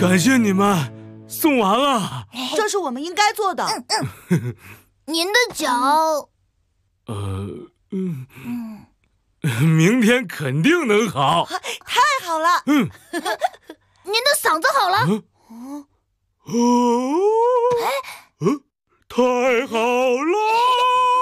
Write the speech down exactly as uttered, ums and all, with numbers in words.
感谢你们，送完了。 这是我们应该做的。 嗯嗯，您的脚， 呃，嗯，明天肯定能好。 太好了。 嗯， 您的嗓子好了。 嗯，哦，嗯，太好了。